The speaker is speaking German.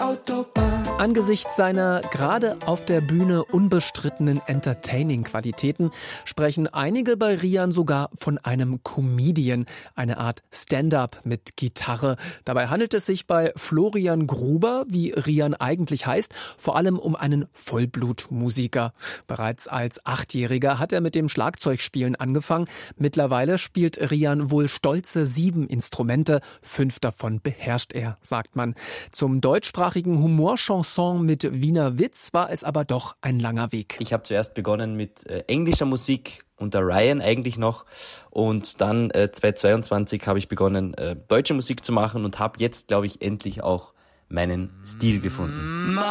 Angesichts seiner gerade auf der Bühne unbestrittenen Entertaining-Qualitäten sprechen einige bei Rian sogar von einem Comedian, eine Art Stand-up mit Gitarre. Dabei handelt es sich bei Florian Gruber, wie Rian eigentlich heißt, vor allem um einen Vollblutmusiker. Bereits als 8-Jähriger hat er mit dem Schlagzeugspielen angefangen. Mittlerweile spielt Rian wohl stolze 7 Instrumente, 5 davon beherrscht er, sagt man. Zum deutschsprachigen Humorchanson mit Wiener Witz war es aber doch ein langer Weg. Ich habe zuerst begonnen mit englischer Musik unter Ryan eigentlich noch und dann 2022 habe ich begonnen deutsche Musik zu machen und habe jetzt, glaube ich, endlich auch meinen Stil gefunden.